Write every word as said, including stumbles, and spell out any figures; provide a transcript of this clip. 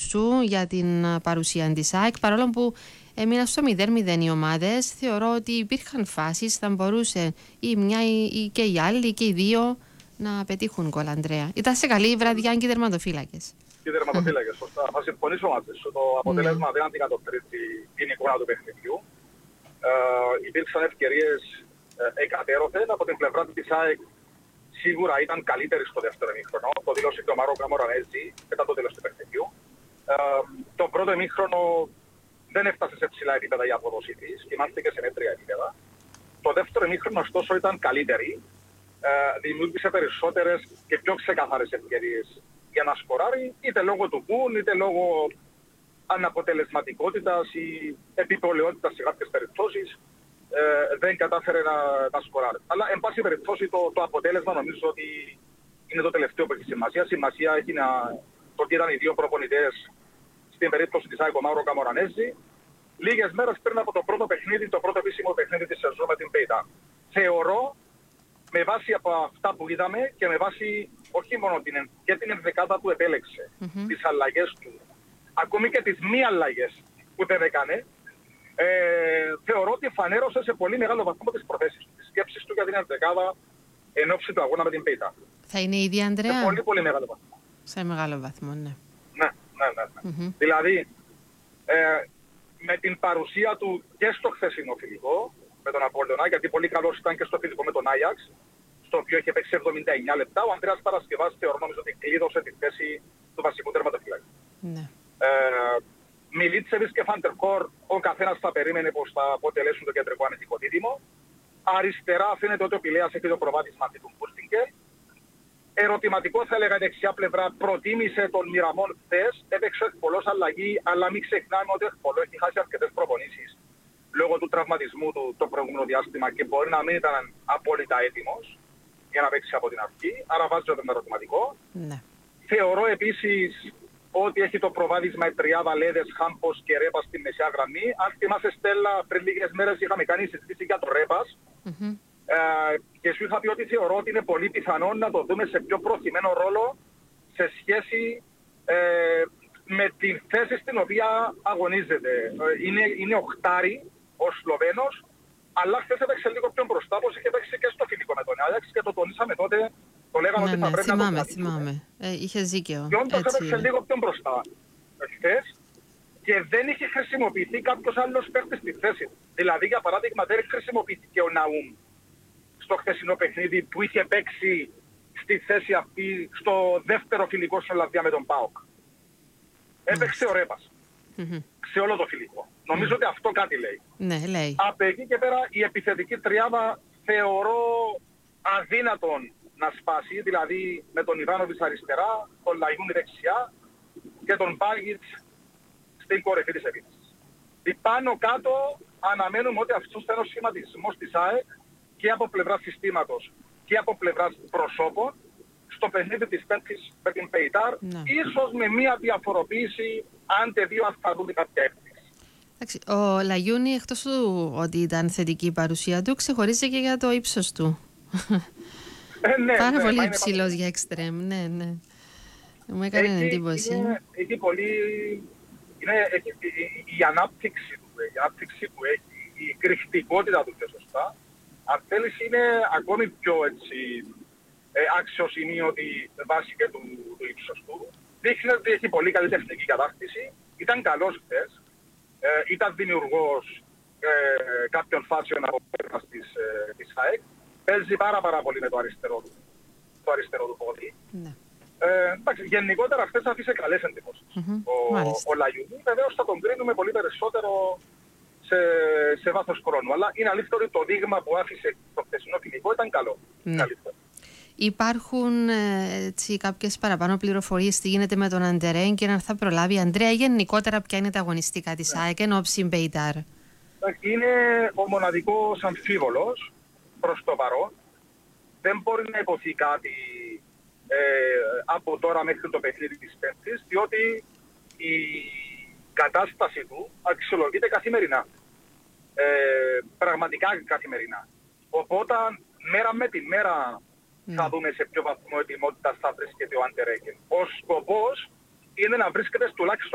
σου για την παρουσία της ΑΕΚ, παρόλο που έμειναν στο μηδέν μηδέν οι ομάδες. Θεωρώ ότι υπήρχαν φάσεις, θα μπορούσε ή μια ή και οι άλλοι ή και οι δύο να πετύχουν γκολ, Ανδρέα. Ήταν σε καλή βραδιά και οι τερματοφύλακες. Και οι τερματοφύλακες, σωστά. Θα συμφωνήσω μαζί σου. Το αποτέλεσμα δεν αντικατοπτρίζει την εικόνα του παιχνιδιού. Ε, υπήρξαν ευκαιρίες ε, εκατέρωθεν από την πλευρά της ΑΕΚ. Σίγουρα ήταν καλύτερη στο δεύτερο ημίχρονο. Το δήλωσε και ο Μαρό Καμορανέζη μετά το τέλος του παιχνιδιού. Ε, το πρώτο ημίχρονο δεν έφτασε σε ψηλά επίπεδα η απόδοση της, κοιμάστηκε σε μέτρια επίπεδα. Το δεύτερο ημίχρονο, ωστόσο, ήταν καλύτερη. Ε, δημιούργησε περισσότερες και πιο ξεκαθαρές ευκαιρίες για να σκοράρει, είτε λόγω του γκουλ, είτε λόγω αναποτελεσματικότητας ή επιπολαιότητας σε κάποιες περιπτώσεις. Ε, δεν κατάφερε να, να σκοράρει. Αλλά, εν πάση περιπτώσει, το, το αποτέλεσμα νομίζω ότι είναι το τελευταίο που έχει σημασία. Σημασία έχει να, το ότι ήταν οι δύο προπονητές στην περίπτωση της ΑΕΚ ο Μάουρο Καμορανέζη, λίγες μέρες πριν από το πρώτο παιχνίδι, το πρώτο επίσημο παιχνίδι της σεζόν με την Πέιτα. Θεωρώ, με βάση από αυτά που είδαμε και με βάση όχι μόνο την, και την ενδεκάδα που επέλεξε, mm-hmm. τις αλλαγές του, ακόμη και τις μη αλλαγές που δεν έκανε, ε, θεωρώ ότι φανέρωσε σε πολύ μεγάλο βαθμό τις προθέσεις του, τις σκέψεις του για την ενδεκάδα εν ώψη του αγώνα με την Πέιτα. Θα είναι η ίδια, Ανδρέα? Σε πολύ πολύ μεγάλο βαθμό. Σε μεγάλο βαθμό, ναι. Ναι, ναι, ναι. ναι. Mm-hmm. Δηλαδή, ε, με την παρουσία του και στο χθεσινό φιλικό, με τον Απόλλωνα, γιατί πολύ καλός ήταν και στο φιλικό με τον Άγιαξ, στο οποίο είχε παίξει εβδομήντα εννιά λεπτά, ο Ανδρέας Παρασκευάς θεωρώ νομίζω ότι κλείδωσε τη θέση του βασικού τερματοφυλάκη. Ναι. Ε, Μιλίτσεβιτς και Φαντερκόρ, ο καθένας θα περίμενε πως θα αποτελέσουν το κεντρικό αμυντικό δίδυμο. Αριστερά φαίνεται ότι ο Πηλέας έχει το προβάδισμα αυτή του Μπούστινγκερ. Ερωτηματικό θα έλεγα η δεξιά πλευρά, προτίμησε τον Μιραμόν χθες, έπαιξε ο Ευπολός αλλαγή, αλλά μην ξεχνάμε ότι ο Ευπολός έχει χάσει αρκετές προπονήσεις λόγω του τραυματισμού του το προηγούμενο διάστημα και μπορεί να μην ήταν απόλυτα έτοιμος για να παίξει από την αρχή, άρα βάζω τον ερωτηματικό. Ναι. Θεωρώ επίσης ότι έχει το προβάδισμα η τριάδα Λέδες, Χάμπος και Ρέπας στη μεσαία γραμμή. Αν θυμάσαι, Στέλλα, πριν λίγες μέρες είχαμε κάνει συζήτηση για το Ρέπας. Mm-hmm. Ε, και σου είχα πει ότι θεωρώ ότι είναι πολύ πιθανό να το δούμε σε πιο προωθημένο ρόλο σε σχέση ε, με την θέση στην οποία αγωνίζεται. Ε, είναι, είναι οχτάρι ο Σλοβαίνος, αλλά χθες έπαιξε λίγο πιο μπροστά, όπως είχε παίξει και στο φιλικό με τον Άγιαξ και το τονίσαμε τότε. Το λέγαμε ναι, ότι θα ναι, πρέπει θυμάμαι, να το θυμάμαι. Ε, είχε δίκαιο. Και όντως έπαιξε λίγο πιο μπροστά χθες και δεν είχε χρησιμοποιηθεί κάποιος άλλος παίκτης στη θέση. Δηλαδή, για παράδειγμα, δεν χρησιμοποιήθηκε ο Ναούμ στο χθεσινό παιχνίδι που είχε παίξει στη θέση αυτή στο δεύτερο φιλικό στην Ολλανδία με τον ΠΑΟΚ. Έπαιξε ο Ρέπας mm-hmm. σε όλο το φιλικό. Νομίζω mm. ότι αυτό κάτι λέει. Ναι, λέει. Από εκεί και πέρα η επιθετική τριάδα θεωρώ αδύνατον να σπάσει, δηλαδή με τον Ιβάνοβιτς αριστερά, τον Λαγιούνι δεξιά και τον Μπάγιτς στην κορυφή της επίθεσης. Πάνω κάτω αναμένουμε ότι αυτός θα είναι ο σχηματισμός της ΑΕΚ και από πλευράς συστήματος και από πλευράς προσώπων στο παιχνίδι της Πέμπτης με την Πεϊτάρ, ναι. ίσως με μια διαφοροποίηση αν τε δύο αν θα δούμε κάποια έκπληξη. Ο Λαγιούνι, εκτός του ότι ήταν θετική η παρουσία του, ξεχωρίζει και για το ύψος του. Ε, ναι, Πάρα ναι, πολύ ναι, υψηλός για εξτρέμ, ναι, ναι. Μου έκανε έχει, εντύπωση. Είναι, έχει πολύ... Είναι, έχει, η, η, ανάπτυξη του, η ανάπτυξη που έχει, η κρυκτικότητα του και σωστά, αν θέλεις είναι ακόμη πιο έτσι, ε, αξιοσημείωτη βάση και του, του ύψος του. Δείχνει ότι έχει πολύ καλή τεχνική κατάκτηση, ήταν καλός χθες, ε, ήταν δημιουργός ε, κάποιων φάσεων από πέρα της, ε, της ΑΕΚ. Παίζει πάρα πάρα πολύ με το αριστερό του, το αριστερό του πόδι. Ναι. Ε, εντάξει, γενικότερα χθες αφήσε καλές εντυπώσεις. Mm-hmm. Ο, ο Λαγιούνι βεβαίως θα τον κρίνουμε πολύ περισσότερο σε, σε βάθος χρόνου. Αλλά είναι αλήθεια ότι το δείγμα που άφησε το χθεσινό φιλικό ήταν καλό. Ναι. Υπάρχουν έτσι, κάποιες παραπάνω πληροφορίες τι γίνεται με τον Αντερέν και αν θα προλάβει. Ανδρέα, γενικότερα ποια είναι τα αγωνιστικά της ναι. ΑΕΚ εν ώψη Μπεϊτάρ? Είναι ο μοναδικός αμφίβολος προς το παρόν. Δεν μπορεί να υποθεί κάτι ε, από τώρα μέχρι το παιχνίδι της Πέμπτης, διότι η κατάσταση του αξιολογείται καθημερινά. Ε, πραγματικά καθημερινά. Οπότε μέρα με τη μέρα mm. θα δούμε σε ποιο βαθμό ετοιμότητα θα βρίσκεται ο Αντερέγγεν. Ο σκοπός είναι να βρίσκεται τουλάχιστον